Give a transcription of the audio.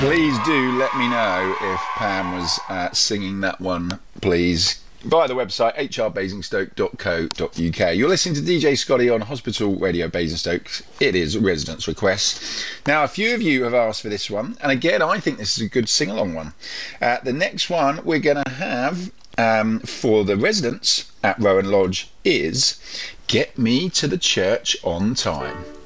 Please do let me know if Pam was singing that one, please, via the website hrbasingstoke.co.uk. You're listening to DJ Scotty on Hospital Radio Basingstoke. It is Residents Request. Now, a few of you have asked for this one, and again, I think this is a good sing-along one. The next one we're going to have for the residents at Rowan Lodge is Get Me to the Church on Time.